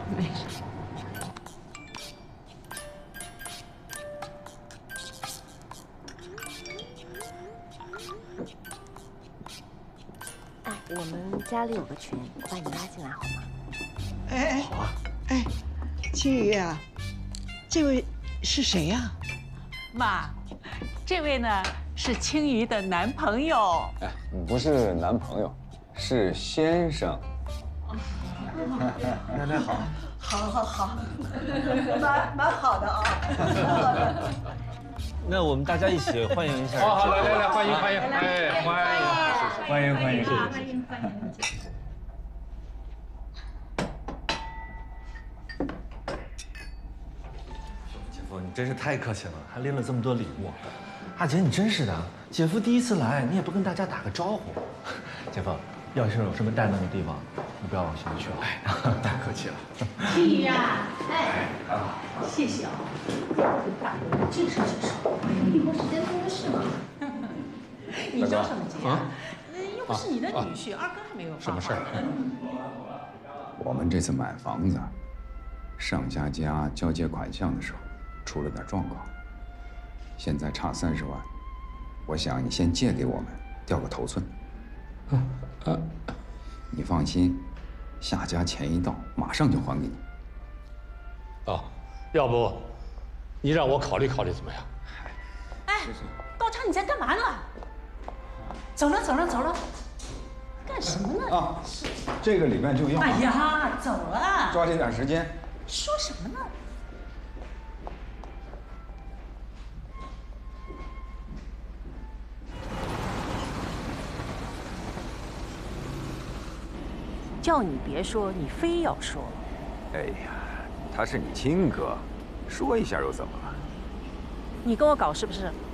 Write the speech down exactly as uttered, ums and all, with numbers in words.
没事。 哎，我们家里有个群，我把你拉进来好吗？ 哎哎，好啊。哎，青雨啊，这位是谁呀？ 妈，这位呢是青鱼的男朋友。 哎，不是男朋友，是先生。 奶奶好。 好，好，好，蛮蛮好的啊。 那我们大家一起欢迎一下。 好好，来来来，欢迎欢迎，哎，欢迎， 欢迎欢迎，谢谢。 欢迎欢迎。 姐夫，你真是太客气了，还拎了这么多礼物。阿姐，你真是的，姐夫第一次来，你也不跟大家打个招呼。姐夫，要是有什么怠慢的地方，你不要往心里去了。哎，太客气了。 青鱼啊，哎，谢谢啊。大哥，这事这事，你不是真多的事吗？ 你着什么急啊？又不是你的女婿，二哥还没有。 什么事儿？我们这次买房子，上下家交接款项的时候出了点状况，现在差三十万，我想你先借给我们，掉个头寸。啊啊！你放心，下家钱一到，马上就还给你。 哦，要不你让我考虑考虑怎么样？ 哎，高昌，你在干嘛呢？走了，走了，走了，干什么呢？ 啊，这个礼拜就要。 哎呀，走了， 抓紧点时间。 说什么呢？叫你别说，你非要说。 哎呀，他是你亲哥，说一下又怎么了？ 你跟我搞是不是？